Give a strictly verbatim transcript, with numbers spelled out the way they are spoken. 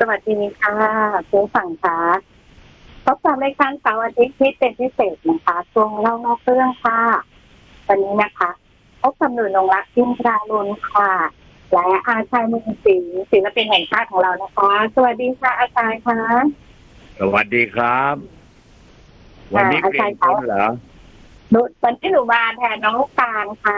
สวัสดีค่ะคุณฝั่งค่ะพบกับรายการเสาร์อาทิตย์ที่เป็นพิเศษนะคะช่วงเล่านอกเรื่องค่ะวันนี้นะคะพบกับหนุ่ยนงรักยิ่งปราลุนค่ะและอาชัยมุงศรีศิลปินแห่งชาติของเรานะคะสวัสดีค่ะอาชัยค่ะสวัสดีครับวันนี้เปลี่ยนคนเหรอวันที่หนูมาแทนน้องลูกตาลค่ะ